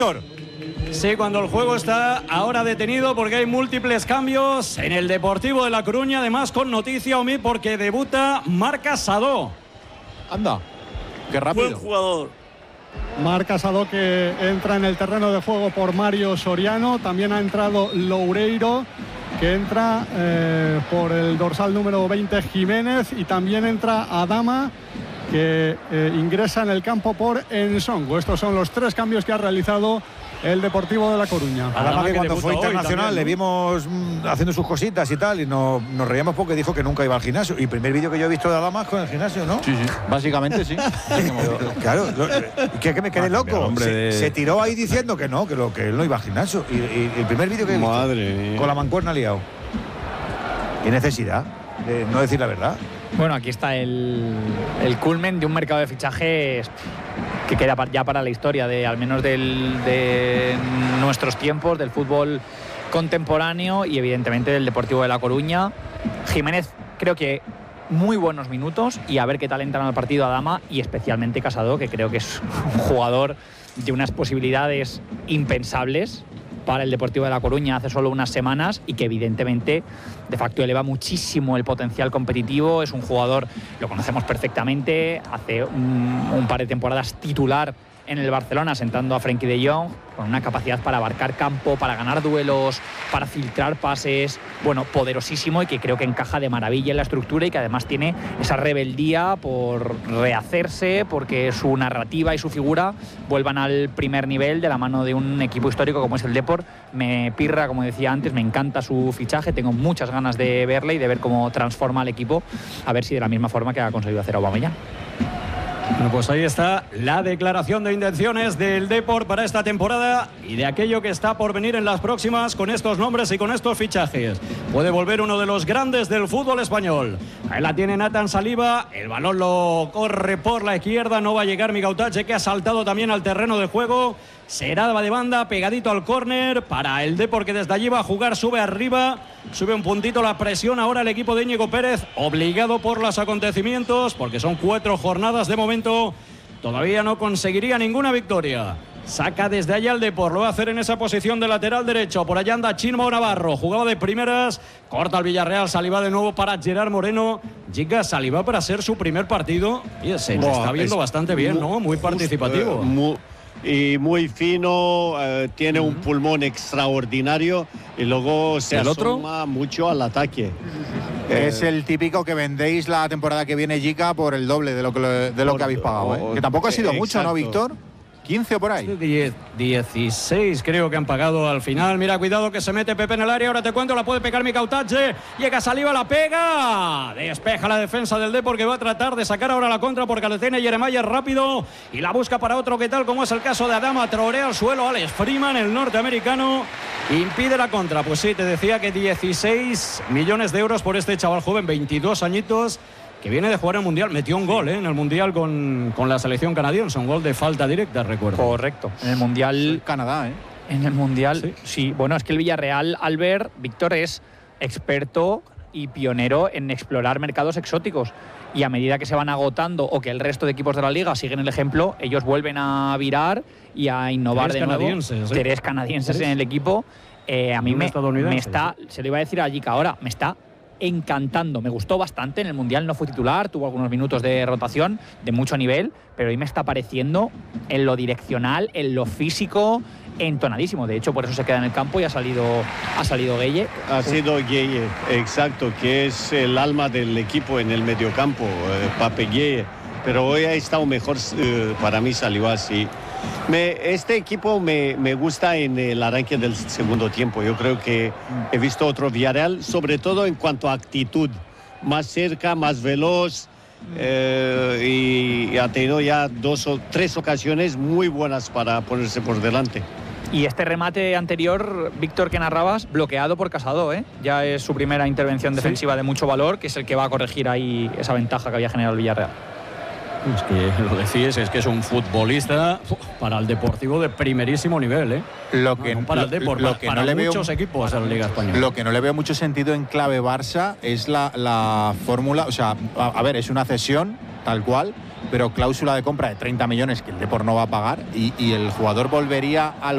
Sí, cuando el juego está ahora detenido porque hay múltiples cambios en el Deportivo de La Coruña, además con noticia, Omi, porque debuta Marc Casado. Anda, qué rápido. Buen jugador. Marc Casado, que entra en el terreno de juego por Mario Soriano. También ha entrado Loureiro, que entra por el dorsal número 20 Jiménez, y también entra Adama, que ingresa en el campo por Ensongo. Estos son los 3 cambios que ha realizado el Deportivo de La Coruña. Adama, que cuando fue internacional también, ¿no? le vimos haciendo sus cositas y tal, y nos reíamos porque dijo que nunca iba al gimnasio. Y el primer vídeo que yo he visto de Adama es con el gimnasio, ¿no? Sí, básicamente sí. Claro, que me quedé loco. Se tiró ahí diciendo que no, que él no iba al gimnasio. Y el primer vídeo que he visto, Madre mía, con la mancuerna liado. ¿Qué necesidad de no decir la verdad? Bueno, aquí está el culmen de un mercado de fichajes que queda ya para la historia, al menos de nuestros tiempos, del fútbol contemporáneo y evidentemente del Deportivo de La Coruña. Jiménez, creo que muy buenos minutos, y a ver qué tal entran al partido Adama y especialmente Casado, que creo que es un jugador de unas posibilidades impensables para el Deportivo de La Coruña hace solo unas semanas, y que evidentemente de facto eleva muchísimo el potencial competitivo. Es un jugador, lo conocemos perfectamente, hace un par de temporadas titular en el Barcelona, sentando a Frenkie de Jong, con una capacidad para abarcar campo, para ganar duelos, para filtrar pases, bueno, poderosísimo, y que creo que encaja de maravilla en la estructura, y que además tiene esa rebeldía por rehacerse, porque su narrativa y su figura vuelvan al primer nivel de la mano de un equipo histórico como es el Depor. Me pirra, como decía antes, me encanta su fichaje, tengo muchas ganas de verle y de ver cómo transforma al equipo, a ver si de la misma forma que ha conseguido hacer Aubameyang. Bueno, pues ahí está la declaración de intenciones del Depor para esta temporada y de aquello que está por venir en las próximas con estos nombres y con estos fichajes. Puede volver uno de los grandes del fútbol español. Ahí la tiene Nathan Saliba, el balón lo corre por la izquierda, no va a llegar Miguel Tache, que ha saltado también al terreno de juego. Será de banda, pegadito al córner para el Depor, que desde allí va a jugar, sube arriba, sube un puntito la presión ahora el equipo de Íñigo Pérez, obligado por los acontecimientos, porque son 4 jornadas de momento, todavía no conseguiría ninguna victoria. Saca desde allá el Depor, lo va a hacer en esa posición de lateral derecho, por allá anda Chimo Navarro, jugaba de primeras, corta el Villarreal, Saliba de nuevo para Gerard Moreno. Llega Saliba para ser su primer partido y se le está viendo bastante bien, ¿no? Muy participativo. Y muy fino, tiene un pulmón extraordinario, y luego se asoma mucho al ataque. Es el típico que vendéis la temporada que viene, Jica, por el doble de lo que habéis pagado, ¿eh? Que tampoco ha sido mucho, ¿no, Víctor? 15 o por ahí. 16 creo que han pagado al final. Mira, cuidado que se mete Pepe en el área. Ahora te cuento, la puede pegar Miguel Tache. Llega Saliba, la pega. Despeja la defensa del Depor, que va a tratar de sacar ahora la contra porque le tiene Jeremiah rápido y la busca para otro que tal, como es el caso de Adama. Trorea al suelo Alex Freeman, el norteamericano. Impide la contra. Pues sí, te decía que 16 millones de euros por este chaval joven, 22 añitos, que viene de jugar el Mundial. Metió un gol en el Mundial con la selección canadiense, un gol de falta directa, recuerdo. Correcto. En el Mundial... Canadá, ¿eh? En el Mundial, sí. Bueno, es que el Villarreal, Albert, Víctor, es experto y pionero en explorar mercados exóticos. Y a medida que se van agotando o que el resto de equipos de la Liga siguen el ejemplo, ellos vuelven a virar y a innovar de nuevo. Tres canadienses en el equipo. A mí me está... Se lo iba a decir a Jica ahora, me está encantando, me gustó bastante. En el Mundial no fue titular, tuvo algunos minutos de rotación de mucho nivel, pero hoy me está pareciendo en lo direccional, en lo físico, entonadísimo. De hecho, por eso se queda en el campo y ha salido Gueye. Ha sido Gueye, exacto, que es el alma del equipo en el mediocampo, Pape Gueye. Pero hoy ha estado mejor, para mí salió así. Este equipo me gusta en el arranque del segundo tiempo. Yo creo que he visto otro Villarreal, sobre todo en cuanto a actitud, más cerca, más veloz, y ha tenido ya 2 o 3 ocasiones muy buenas para ponerse por delante. Y este remate anterior, Víctor, que narrabas, bloqueado por Casado, ¿eh? Ya es su primera intervención defensiva de mucho valor, que es el que va a corregir ahí esa ventaja que había generado el Villarreal. Es que lo decís, es que es un futbolista para el Deportivo de primerísimo nivel, ¿eh? Lo que no para el Deportivo, para muchos equipos de la Liga Española. Lo que no le veo mucho sentido en clave Barça es la fórmula, o sea, a ver, es una cesión tal cual, pero cláusula de compra de 30 millones que el Depor no va a pagar y el jugador volvería al